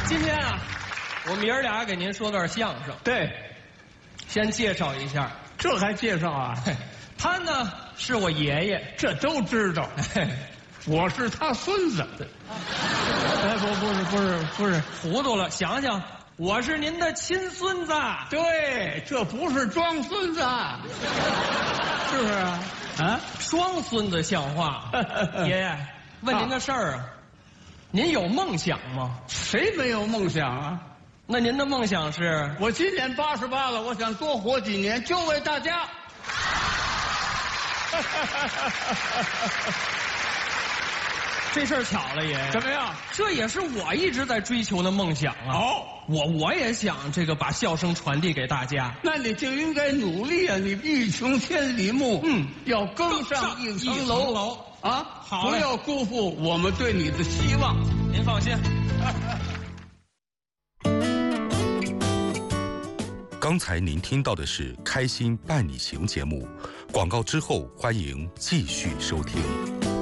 今天啊，我们爷儿俩给您说段相声。 对， 先介绍一下， 这还介绍啊？ 他呢是我爷爷， 这都知道。我是他孙子。哎，不是， 糊涂了。想想，我是您的亲孙子。 对，这不是装孙子，是不是啊？啊， 双孙子像话。爷爷，问您个事儿啊，您有梦想吗？ 谁没有梦想啊？ 那您的梦想是？ 我今年88了，我想多活几年，就为大家。 这事儿巧了，爷爷。 怎么样？ 这也是我一直在追求的梦想啊！ 哦， 我也想这个把笑声传递给大家。 那你就应该努力啊！你欲穷千里目，要更上一层楼啊！ 好， 不要辜负我们对你的希望。 您放心。 刚才您听到的是《开心伴你行》节目，广告之后欢迎继续收听。